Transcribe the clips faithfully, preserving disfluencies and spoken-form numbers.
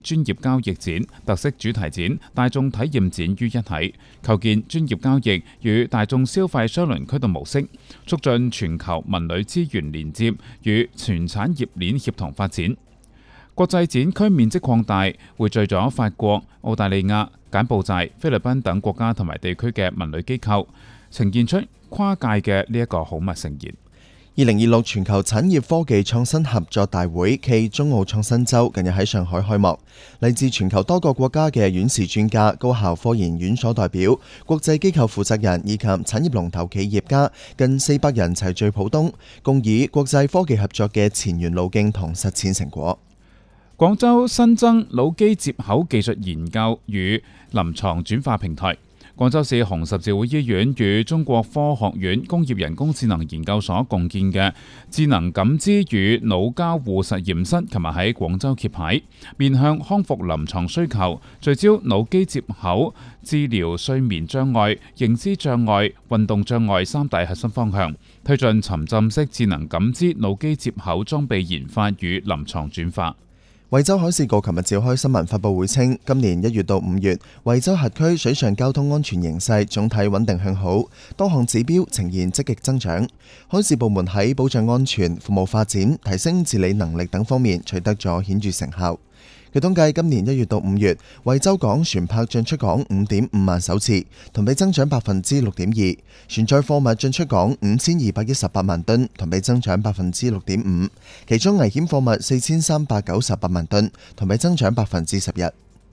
專業交易展、特色主題展、大眾體驗展於一體，構建專業交易與大眾消費雙輪驅動模式，促進全球文旅資源連接與全產業鏈協同發展。國際展區面積擴大，匯聚咗法國、澳大利亞、柬埔寨、菲律賓等國家同埋地區嘅文旅機構，呈現出跨界嘅呢一個好物盛宴。 二零二六全球產業科技創新合作大會暨中澳創新週近日喺上海開幕，嚟自全球多個國家嘅院士專家、高校科研院所代表、國際機構負責人以及產業龍頭企業家近四百人齊聚浦東，共議國際科技合作嘅前沿路徑同實踐成果。 廣州新增腦機接口技術研究與臨床轉化平台。廣州市紅十字會醫院與中國科學院工業人工智能研究所共建嘅智能感知與腦交互實驗室，琴日喺廣州揭牌，面向康復臨床需求，聚焦腦機接口治療睡眠障礙、認知障礙、運動障礙三大核心方向，推進沉浸式智能感知腦機接口裝備研發與臨床轉化。 惠州海事局琴日召開新聞發佈會稱，今年一月到五月，惠州轄區水上交通安全形勢總體穩定向好，多項指標呈現積極增長。海事部門喺保障安全、服務發展、提升治理能力等方面取得咗顯著成效。據統計，今年一月到五月，惠州港船舶進出港五點五萬艘次，同比增長百分之六點二；船載貨物進出港五千二百一十八萬噸，同比增長百分之六點五。其中危險貨物四千三百九十八萬噸，同比增長百分之十一。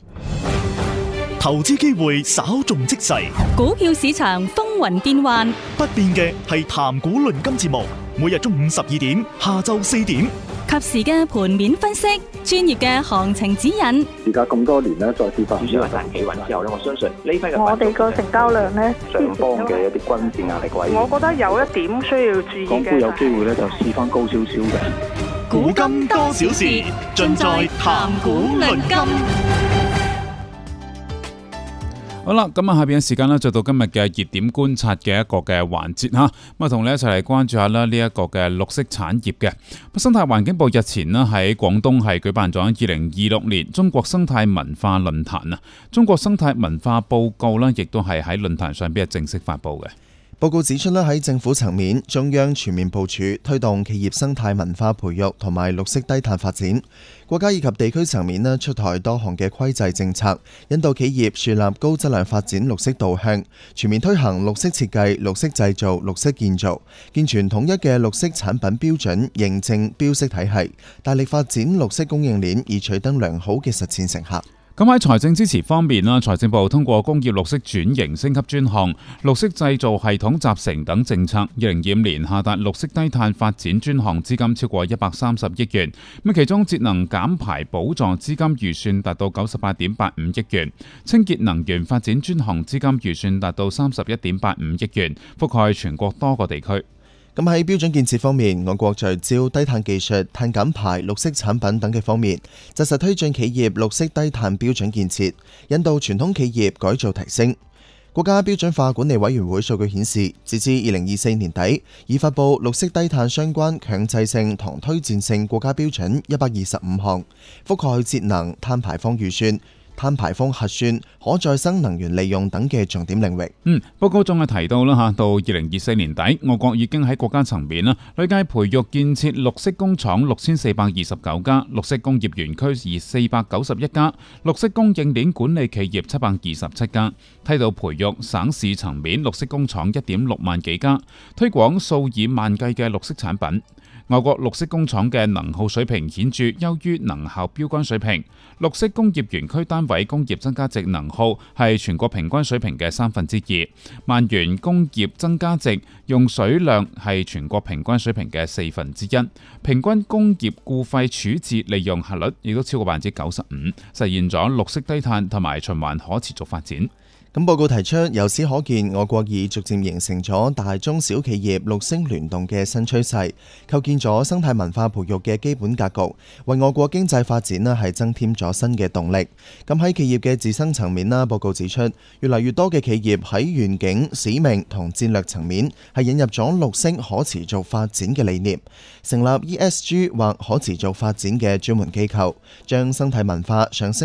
投資機會稍縱即逝， 股票市場風雲變幻， 不變嘅係談股論金節目，每日中午十二點，下晝四點， 及時嘅盤面分析，專業嘅行情指引。 而家咁多年咧，再跌翻， 主要係大企穩之後咧，我相信呢批嘅我哋個成交量咧， 上方嘅一啲均線壓力位， 我覺得有一點需要注意嘅。 港股有機會咧，就試翻高少少嘅。 股金多少事，盡在談股論金。 好啦，咁啊，下邊嘅時間呢，就到今日嘅熱點觀察嘅一個嘅環節吓，咁啊，同你一齊嚟關注下啦呢一個嘅綠色產業嘅。生態環境部日前呢喺廣東係舉辦咗二零二六年中國生態文化論壇啊，中國生態文化報告呢亦都係喺論壇上邊係正式發佈嘅。 報告指出咧，喺政府層面，中央全面部署推動企業生態文化培育同埋綠色低碳發展；國家以及地區層面咧出台多項嘅規制政策，引導企業樹立高質量發展綠色導向，全面推行綠色設計、綠色製造、綠色建造，健全統一嘅綠色產品標準認證標識體系，大力發展綠色供應鏈，以取得良好嘅實踐成效。 咁喺財政支持方面啦，財政部通過工業綠色轉型升級專項、綠色製造系統集成等政策，二零二五年下達綠色低碳發展專項資金超過一百三十億元。咁其中節能減排補助資金預算達到九十八點八五億元，清潔能源發展專項資金預算達到三十一點八五億元，覆蓋全國多個地區。 咁喺標準建設方面，我國聚焦低碳技術、碳減排、綠色產品等嘅方面，紮實推進企業綠色低碳標準建設，引導傳統企業改造提升。國家標準化管理委員會數據顯示，截至二零二四年底，已發布綠色低碳相關強制性同推薦性國家標準一百二十五項，覆蓋節能、碳排放預算、碳排放核算、可再生能源利用等嘅重點領域。 嗯，報告仲係提到啦嚇，到二零二四年底，我國已經喺國家層面啦，累計培育建設綠色工廠六千四百二十九家，綠色工業園區而四百九十一家，綠色供應鏈管理企業七百二十七家，梯度培育省市層面綠色工廠一點六萬幾家，推廣數以萬計嘅綠色產品。我國綠色工廠嘅能耗水平顯著優於能效標杆水平，綠色工業園區單位工業增加值能耗係全國平均水平嘅三分之二，萬元工業增加值用水量係全國平均水平嘅四分之一，平均工業固廢處置利用效率亦都超過百分之九十五，實現咗綠色低碳同埋循環可持續發展。 咁報告提出，由此可見，我國已逐漸形成咗大中小企業綠色聯動嘅新趨勢，構建咗生態文化培育嘅基本格局，為我國經濟發展呢係增添咗新嘅動力。咁喺企業嘅自身層面啦，報告指出，越嚟越多嘅企業喺願景、使命同戰略層面係引入咗綠色可持續發展嘅理念，成立 E S G 或可持續發展嘅專門機構，將生態文化上升